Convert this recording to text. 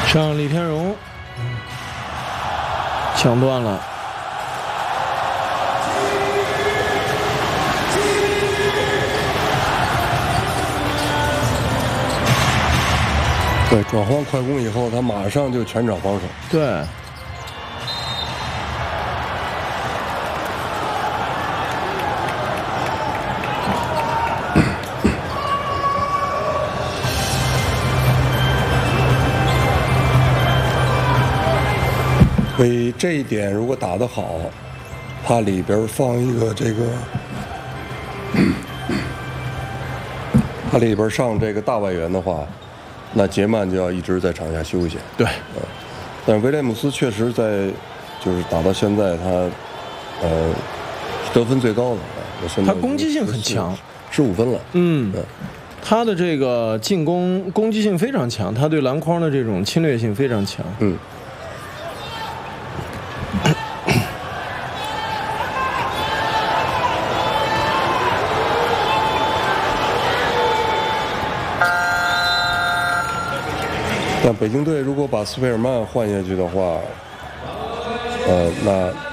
上李天荣，抢断了。 对，转换快攻以后，他马上就全场防守。 对。 所以这一点如果打得好，他里边放一个这个，他里边上这个大外援的话，那杰曼就要一直在场下休息。 对， 但是威廉姆斯确实在，就是打到现在他，得分最高的， 他攻击性很强 ，15分了。 他的这个进攻攻击性非常强，他对篮筐的这种侵略性非常强。 但北京队如果把斯佩尔曼换下去的话，那